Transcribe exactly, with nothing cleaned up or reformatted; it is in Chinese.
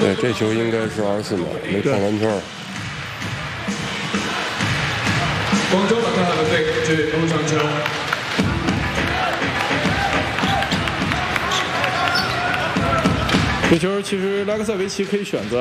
对，这球应该是二十四码，没碰篮圈。 广州马卡的对决欧长球。 这球其实拉克塞维奇可以选择。